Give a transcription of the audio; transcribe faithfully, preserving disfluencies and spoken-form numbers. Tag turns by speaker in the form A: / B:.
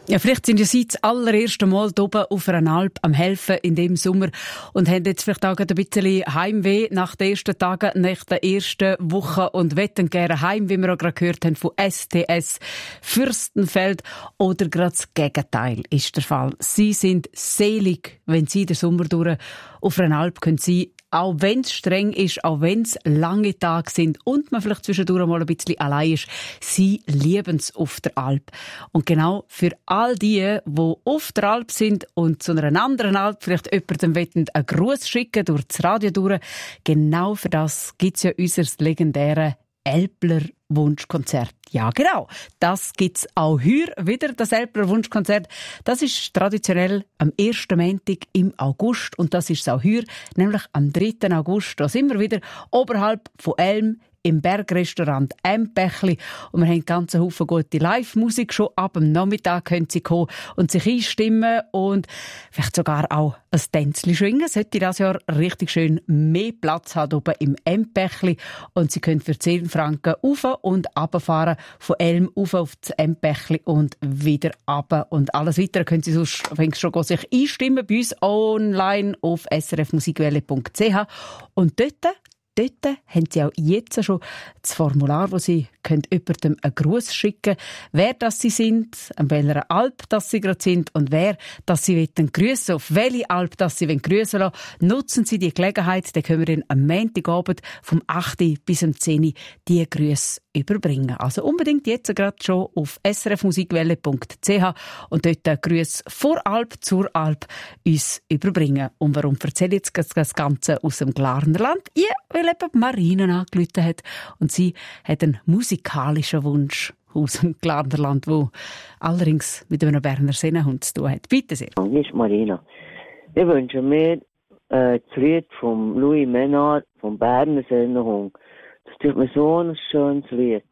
A: Ja, vielleicht sind ja Sie das allererste Mal oben auf einer Alp am Helfen in dem Sommer und haben jetzt vielleicht auch ein bisschen Heimweh nach den ersten Tagen, nach der ersten Woche und wetten gerne heim, wie wir auch gerade gehört haben, von S T S Fürstenfeld. Oder gerade das Gegenteil ist der Fall. Sie sind selig, wenn Sie den Sommer durch auf einer Alp können Sie, auch wenn es streng ist, auch wenn es lange Tage sind und man vielleicht zwischendurch mal ein bisschen allein ist, sie lieben es auf der Alp. Und genau für all die, die auf der Alp sind und zu einer anderen Alp vielleicht jemandem wollen, einen Gruß schicken durch das Radio durch, genau für das gibt es ja unser legendäres Älpler Wunschkonzert. Ja, genau. Das gibt's auch heuer wieder, das Älpler Wunschkonzert. Das ist traditionell am ersten Montag im August und das ist es auch heuer, nämlich am dritten August. Da sind wir wieder oberhalb von Elm im Bergrestaurant Empechli und wir haben ganz einen Haufen gute Live-Musik. Schon ab dem Nachmittag können Sie kommen und sich einstimmen und vielleicht sogar auch ein Tänzchen schwingen. Sollte das Jahr richtig schön mehr Platz haben oben im Empechli und Sie können für zehn Franken rauf und runterfahren von Elm rauf auf das Empechli und wieder runter. Und alles weitere können Sie sonst schon sich einstimmen bei uns online auf s r f musikwelle punkt c h und dort Dort haben Sie auch jetzt schon das Formular, wo Sie jemandem einen Gruß schicken können, wer das Sie sind, an welcher Alp das Sie gerade sind und wer das Sie wollen grüssen, auf welche Alp das Sie grüssen lassen. Nutzen Sie die Gelegenheit, dann können wir Ihnen am Montagabend vom acht bis um zehn Uhr die Grüße überbringen. Also unbedingt jetzt gerade schon auf s r f musikwelle punkt c h und dort Grüße vor Alp zur Alp uns überbringen. Und warum erzähle ich jetzt das Ganze aus dem Glarnerland? Ja, weil eben Marina angerufen hat und sie hat einen musikalischen Wunsch aus dem Glarnerland, der allerdings mit einem Berner Sennenhund zu tun hat. Bitte sehr.
B: Hier ist Marina. Ich wünsche mir äh, das Lied von Louis Ménard vom Berner Sennenhund. Das tut mir so ein schönes Lied.